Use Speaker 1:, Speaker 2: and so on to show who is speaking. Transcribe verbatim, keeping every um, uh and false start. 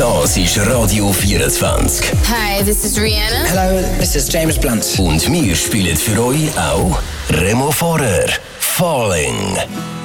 Speaker 1: Das ist Radio vierundzwanzig.
Speaker 2: Hi, this is Rihanna.
Speaker 3: Hello, this is James Blunt.
Speaker 1: Und wir spielen für euch auch Remo Forer, Falling.